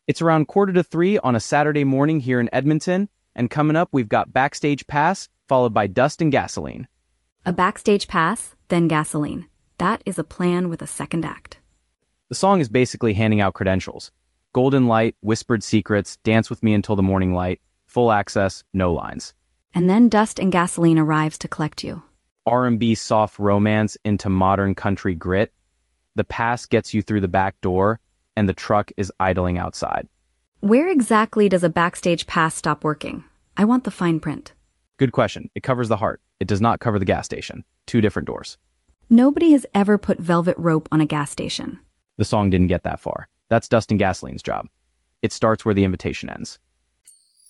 It's around 2:45 on a Saturday morning here in Edmonton, and coming up, we've got Backstage Pass, followed by Dust and Gasoline. A backstage pass, then gasoline. That is a plan with a second act. The song is basically handing out credentials. Golden light, whispered secrets, dance with me until the morning light, full access, no lines. And then Dust and Gasoline arrives to collect you. R&B soft romance into modern country grit. The pass gets you through the back door, and the truck is idling outside. Where exactly does a backstage pass stop working? I want the fine print. Good question. It covers the heart. It does not cover the gas station. Two different doors. Nobody has ever put velvet rope on a gas station. The song didn't get that far. That's Dust and Gasoline's job. It starts where the invitation ends.